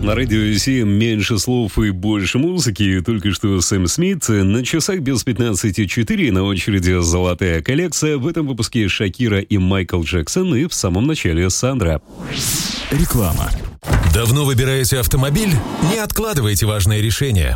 На радио 7 меньше слов и больше музыки. Только что Сэм Смит. На часах без 15:04. На очереди золотая коллекция. В этом выпуске Шакира и Майкл Джексон. И в самом начале Сандра. Реклама. Давно выбираете автомобиль? Не откладывайте важное решение.